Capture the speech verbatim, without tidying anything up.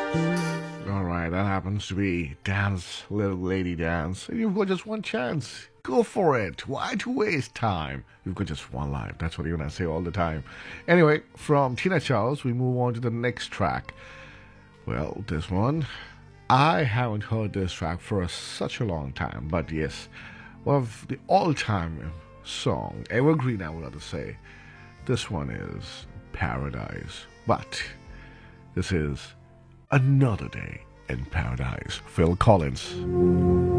All right, that happens to be Dance, Little Lady Dance. You've got just one chance. Go for it. Why to waste time? You've got just one life. That's what you're going to say all the time. Anyway, from Tina Charles, we move on to the next track. Well, this one, I haven't heard this track for a, such a long time, but yes, one of the all-time song, evergreen, I would have to say. This one is Paradise, but this is Another Day in Paradise. Phil Collins.